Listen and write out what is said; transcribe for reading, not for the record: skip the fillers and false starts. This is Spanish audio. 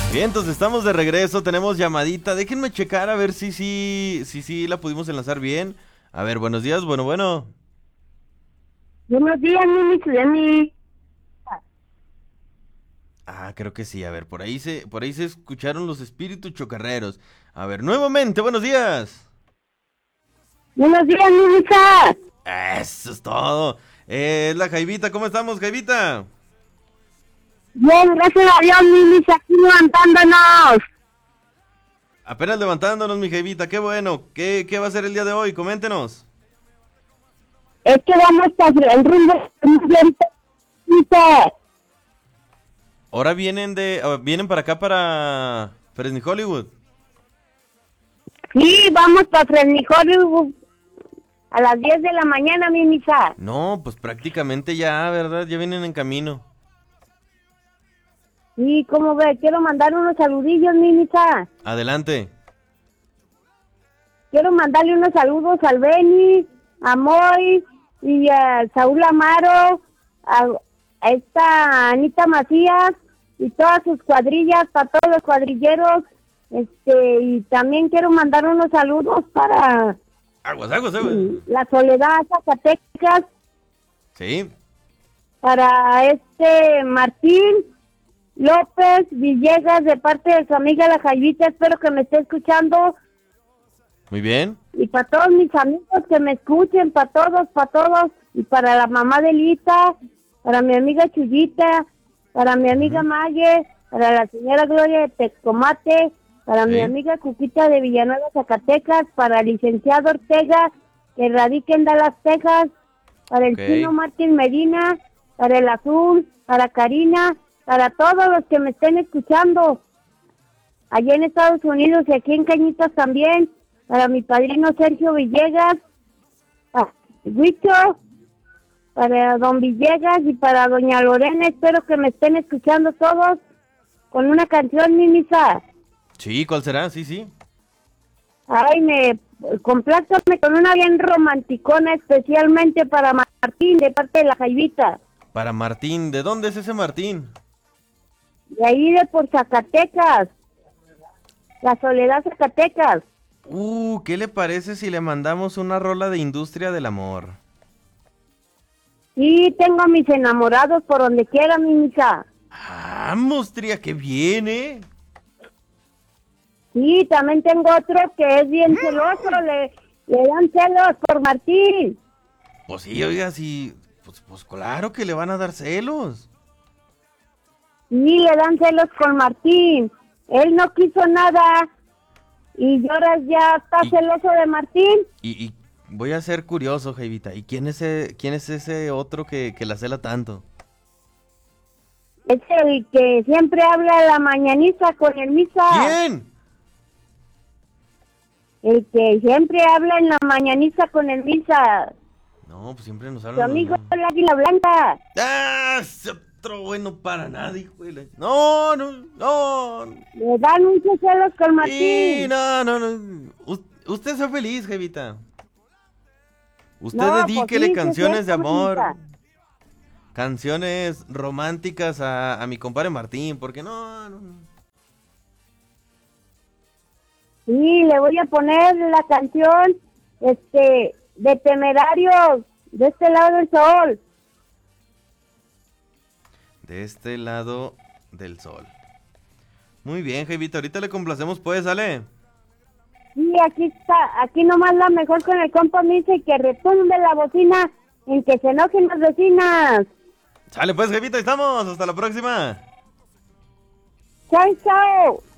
Bien, entonces estamos de regreso, tenemos llamadita. Déjenme checar a ver si la pudimos enlazar bien. A ver, buenos días, bueno. Buenos días, Mimi. Ah, creo que sí. A ver, por ahí se escucharon los espíritus chocarreros. A ver, nuevamente, buenos días. Buenos días, Mimisa. Eso es todo. Es la Jaivita, ¿cómo estamos, Jaivita? Bien, gracias a Dios, Mimisa, aquí levantándonos. Apenas levantándonos, mi Jaivita, qué bueno. ¿Qué va a ser el día de hoy? Coméntenos. Es que vamos para el rumbo. Mimisa. Ahora vienen para acá, para Fresney Hollywood. Sí, vamos para Fresney Hollywood a las 10 de la mañana, Mimisa. No, pues prácticamente ya, ¿verdad? Ya vienen en camino. Sí, ¿cómo ve? Quiero mandar unos saludillos, Mimisa. Adelante. Quiero mandarle unos saludos al Beni, a Moy y a Saúl Amaro, a esta Anita Macías y todas sus cuadrillas, para todos los cuadrilleros. Y también quiero mandar unos saludos para Aguas. la Soledad Zacatecas, Sí, para Martín López Villegas, de parte de su amiga la Jaivita. Espero que me esté escuchando. muy bien. Y para todos mis amigos que me escuchen, para todos, y para la mamá de Lita, para mi amiga Chuyita, para mi amiga Maye, para la señora Gloria de Texcomate, para mi amiga Cuquita de Villanueva, Zacatecas, para el licenciado Ortega, que radica en Dallas, Texas, para el chino Martín Medina, para el Azul, para Karina, para todos los que me estén escuchando, allá en Estados Unidos y aquí en Cañitas también, para mi padrino Sergio Villegas, para Huicho, para don Villegas y para doña Lorena. Espero que me estén escuchando todos con una canción, Mimisa. Sí, ¿cuál será? Sí. Ay, complácame con una bien romanticona, especialmente para Martín, de parte de la Jaivita. Para Martín, ¿de dónde es ese Martín? De ahí de por Zacatecas, la Soledad Zacatecas. ¿Qué le parece si le mandamos una rola de Industria del Amor? Sí, tengo a mis enamorados por donde quiera, Mimisa. Ah, mostría, que viene. Sí, también tengo otro que es bien celoso, le dan celos por Martín. Pues sí, oiga, sí. Pues claro que le van a dar celos. Sí, le dan celos con Martín. Él no quiso nada y ahora ya está celoso de Martín. Y voy a ser curioso, Jaivita. ¿Y quién es ese otro que la cela tanto? Es el que siempre habla la mañaniza con el Misa. ¿Quién? El que siempre habla en la mañaniza con el Misa. No, pues siempre nos Su hablan. amigo el Águila Blanca. ¡Ah! Ese otro bueno para nada, hijo de la... No. Le dan muchos celos con Martín. Sí, no. Usted sea feliz, Jaivita. Usted No, dedíquele pues sí, canciones de sí, amor. Misa. Canciones románticas a mi compadre Martín, porque no. Sí, le voy a poner la canción, de Temerarios, de este lado del sol. De este lado del sol. Muy bien, Jaivita, ahorita le complacemos, pues, sale. Sí, aquí está, aquí nomás la mejor con el compromiso y que retumbe la bocina en que se enojen las vecinas. Sale, pues, Jaivita, ahí estamos, hasta la próxima. Chao, chao.